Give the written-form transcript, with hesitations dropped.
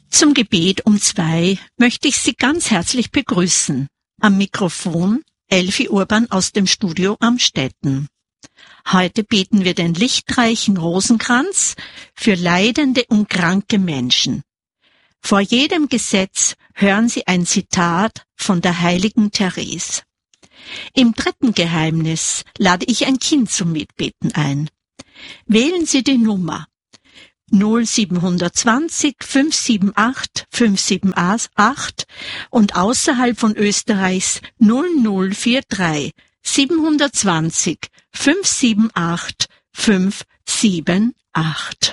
Zum Gebet um 2 möchte ich Sie ganz herzlich begrüßen. Am Mikrofon Elfi Urban aus dem Studio Amstetten. Heute beten wir den lichtreichen Rosenkranz für leidende und kranke Menschen. Vor jedem Gesetz hören Sie ein Zitat von der heiligen Therese. Im 3. Geheimnis lade ich ein Kind zum Mitbeten ein. Wählen Sie die Nummer 0720 578 578 und außerhalb von Österreichs 0043 720 578 578.